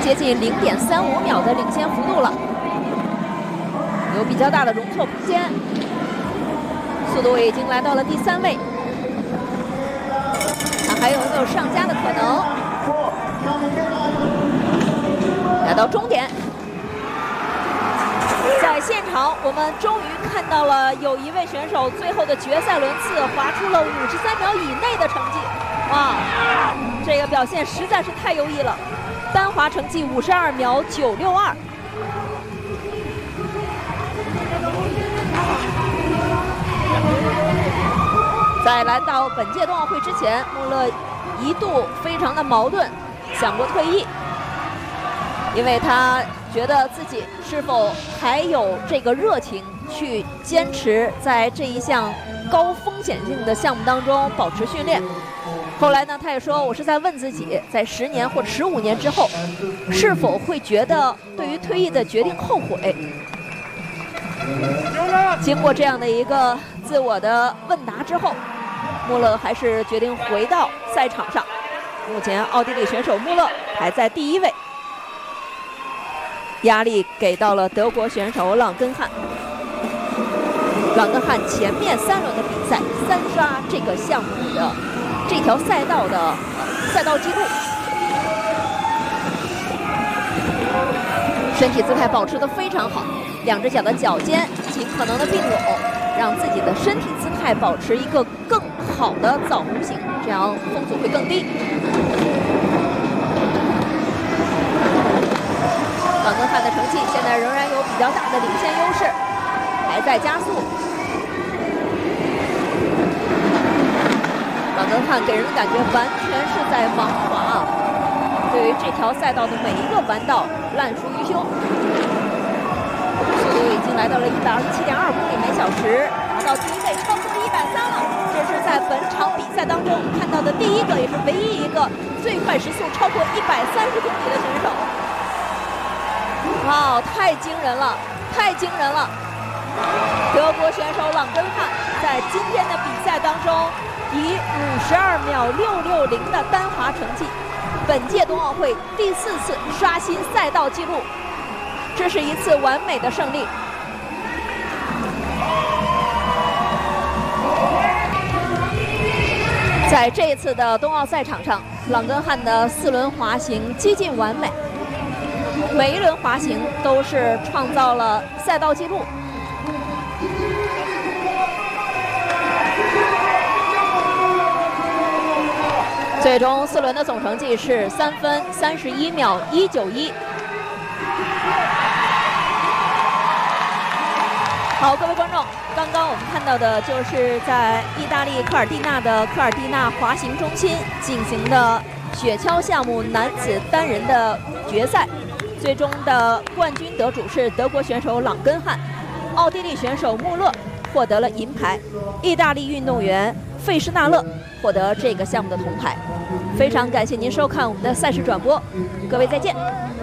接近0.35秒的领先幅度了，有比较大的容错空间，速度已经来到了第3位，那还有没有上佳的可能？来到终点。 在现场，我们终于看到了有一位选手最后的决赛轮次划出了53秒以内的成绩，哇，这个表现实在是太优异了！单滑成绩52秒962。在来到本届冬奥会之前，穆勒一度非常的矛盾，想过退役，因为他 觉得自己是否还有这个热情去坚持在这一项高风险性的项目当中保持训练。后来呢，他也说，我是在问自己，在10年或15年之后，是否会觉得对于退役的决定后悔。经过这样的一个自我的问答之后，穆勒还是决定回到赛场上。目前，奥地利选手穆勒排在第1位。 压力给到了德国选手朗根汉。朗根汉前面3轮的比赛3刷这个项目的这条赛道的赛道记录，身体姿态保持得非常好，2只脚的脚尖尽可能的并拢，让自己的身体姿态保持一个更好的枣弧形，这样风阻会更低。 朗根汉的成绩现在仍然有比较大的领先优势，还在加速。朗根汉给人的感觉完全是在盲滑，对于这条赛道的每一个弯道烂熟于胸。速度已经来到了127.2公里每小时，拿到第1位，超过了130了。这是在本场比赛当中看到的第1个，也是唯一一个最快时速超过130公里的选手。 哇，太惊人了，太惊人了！德国选手朗根汉在今天的比赛当中，以52秒660的单滑成绩，本届冬奥会第4次刷新赛道纪录，这是一次完美的胜利。在这一次的冬奥赛场上，朗根汉的4轮滑行接近完美。 每一轮滑行都是创造了赛道纪录。最终4轮的总成绩是3分31秒191。好，各位观众，刚刚我们看到的就是在意大利科尔蒂纳的科尔蒂纳滑行中心进行的雪橇项目男子单人的决赛。 最终的冠军得主是德国选手朗根汉，奥地利选手穆勒获得了银牌，意大利运动员费施纳勒获得这个项目的铜牌。非常感谢您收看我们的赛事转播，各位再见。